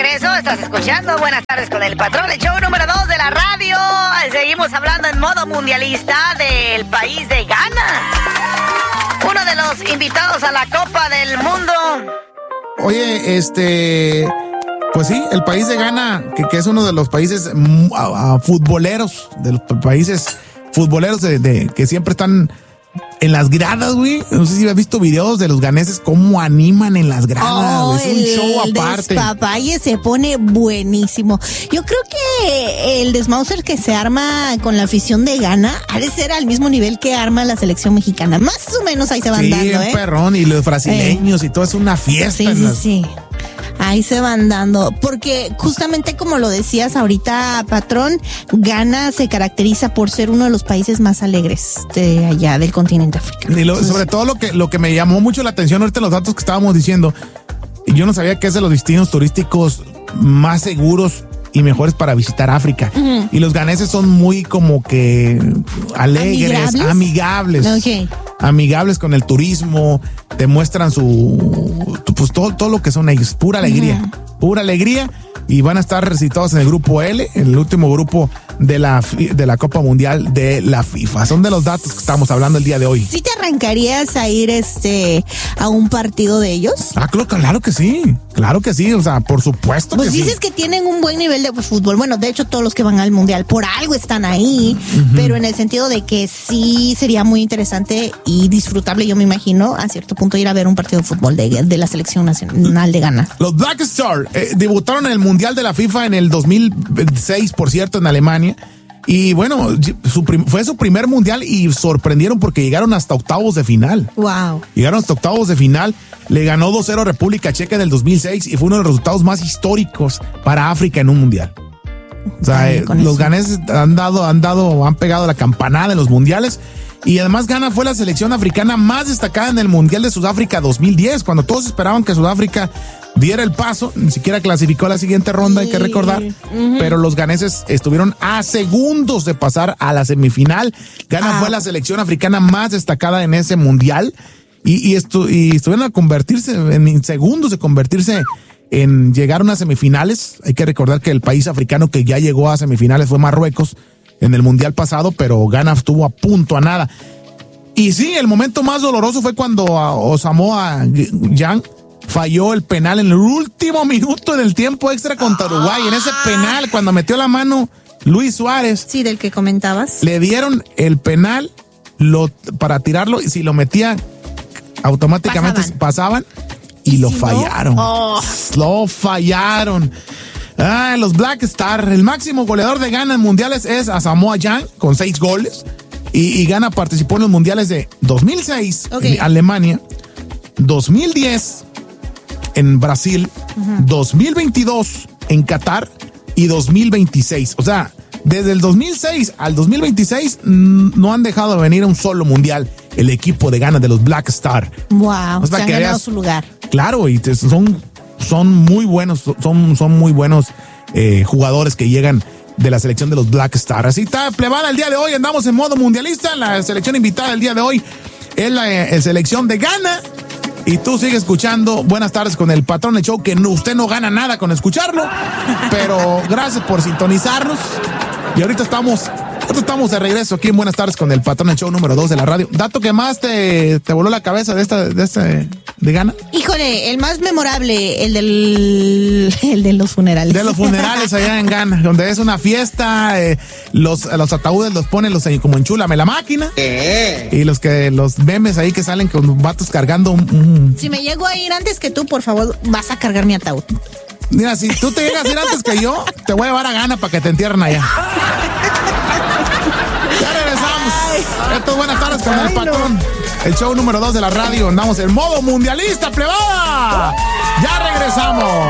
regreso, estás escuchando Buenas tardes con el patrón, el show número 2 de la radio. Seguimos hablando en modo mundialista del país de Ghana, uno de los invitados a la Copa del Mundo. Oye, pues sí, el país de Ghana, que es uno de los países futboleros, de los países futboleros que siempre están en las gradas, güey. No sé si has visto videos de los ganeses cómo animan en las gradas. Es un show aparte. El despapalle se pone buenísimo. Yo creo que el desmauser que se arma con la afición de Ghana ha de ser al mismo nivel que arma la selección mexicana. Más o menos ahí se van dando, perrón. Y los brasileños y todo es una fiesta. Sí. Ahí se van dando, porque justamente como lo decías ahorita, patrón, Ghana se caracteriza por ser uno de los países más alegres de allá del continente africano. Y sobre todo lo que me llamó mucho la atención ahorita los datos que estábamos diciendo, yo no sabía que es de los destinos turísticos más seguros y mejores para visitar África. Uh-huh. Y los ganeses son muy como que alegres, amigables. Okay. Amigables con el turismo, te muestran pues todo lo que son ellos, pura alegría, y van a estar situados en el grupo L, en el último grupo de la Copa Mundial de la FIFA. Son de los datos que estamos hablando el día de hoy. ¿Sí te arrancarías a ir a un partido de ellos? Claro que sí, o sea, por supuesto pues que sí. Pues dices que tienen un buen nivel de fútbol. Bueno, de hecho todos los que van al Mundial por algo están ahí, pero en el sentido de que sí sería muy interesante y disfrutable, yo me imagino, a cierto punto ir a ver un partido de fútbol de la selección nacional de Ghana. Los Black Stars debutaron en el Mundial de la FIFA en el 2006, por cierto, en Alemania. Y bueno, fue su primer mundial y sorprendieron porque llegaron hasta octavos de final. Wow. Llegaron hasta octavos de final. Le ganó 2-0 a República Checa en el 2006 y fue uno de los resultados más históricos para África en un mundial. O sea, los ganeses han pegado la campanada en los mundiales. Y además Ghana fue la selección africana más destacada en el Mundial de Sudáfrica 2010, cuando todos esperaban que Sudáfrica diera el paso, ni siquiera clasificó a la siguiente ronda, hay que recordar, pero los ganeses estuvieron a segundos de pasar a la semifinal. Ghana fue la selección africana más destacada en ese Mundial y estuvieron a convertirse en segundos de convertirse en llegar a unas semifinales. Hay que recordar que el país africano que ya llegó a semifinales fue Marruecos en el Mundial pasado, pero Ghana estuvo a punto a nada. Y sí, el momento más doloroso fue cuando Samoa Gyan falló el penal en el último minuto del tiempo extra contra Uruguay. En ese penal, cuando metió la mano Luis Suárez. Sí, del que comentabas. Le dieron el penal para tirarlo y si lo metía, automáticamente pasaban y lo fallaron. Lo fallaron. Los Black Stars, el máximo goleador de Ghana en mundiales es Samoa Gyan con 6 goles. Y Ghana participó en los mundiales de 2006 en Alemania, 2010 en Brasil, 2022 en Qatar y 2026. O sea, desde el 2006 al 2026 no han dejado de venir a un solo mundial el equipo de Ghana de los Black Stars. Wow, se han ganado su lugar. Claro, y son muy buenos, son muy buenos jugadores que llegan de la selección de los Black Stars. Así está, plebada, el día de hoy andamos en modo mundialista. La selección invitada del día de hoy es la selección de Ghana. Y tú sigues escuchando Buenas tardes con el patrón del show, que usted no gana nada con escucharlo, pero gracias por sintonizarnos. Y ahorita estamos de regreso aquí en Buenas tardes con el patrón del show número 2 de la radio. ¿Dato que más te voló la cabeza de Ghana? Híjole, el más memorable, el de los funerales. De los funerales allá en Ghana, donde es una fiesta, los ataúdes los ponen como en Chúlame la máquina. Y los memes ahí que salen con vatos cargando Si me llego a ir antes que tú, por favor, vas a cargar mi ataúd. Mira, si tú te llegas a ir antes que yo, te voy a llevar a Ghana para que te entierren allá. Ya regresamos. Esto es Buenas tardes con el patrón. El show número 2 de la radio. Andamos en modo mundialista, plebada. Ya regresamos.